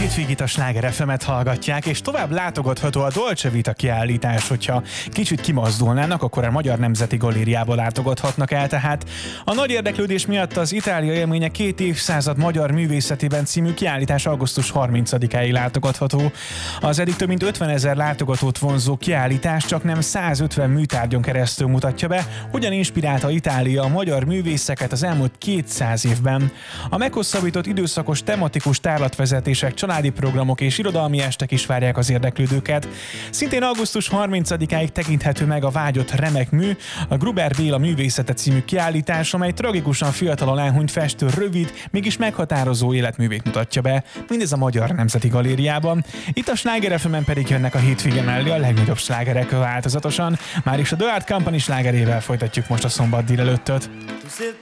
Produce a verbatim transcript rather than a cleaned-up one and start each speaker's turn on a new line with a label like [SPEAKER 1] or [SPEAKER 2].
[SPEAKER 1] hétvégét a Sláger ef emet hallgatják, és tovább látogatható a Dolce Vita kiállítás, hogyha kicsit kimozdulnának, akkor a Magyar Nemzeti Galériába látogathatnak el, tehát a nagy érdeklődés miatt az Itália élménye két évszázad magyar művészetében című kiállítás augusztus harmincadikáig látogatható. Az eddig több mint ötvenezer látogatót vonzó kiállítás csak nem százötven műtárgyon keresztül mutatja be, hogyan inspirálta Itália a magyar művészeket az elmúlt kétszáz évben. A meghosszabbított időszakos tematikus tárlatvezetések, családi programok és irodalmi estek is várják az érdeklődőket. Szintén augusztus harmincadikáig tekinthető meg a vágyott remek mű, a Gruber Béla Művészete című kiállítás, amely tragikusan fiatalon elhunyt festő rövid, mégis meghatározó életművét mutatja be, mindez a Magyar Nemzeti Galériában. Itt a Sláger ef emen pedig jönnek a hétvége mellé a legnagyobb slágerek változatosan. Már is a The Art Company slágerével folytatjuk most a szombat délelőttöt.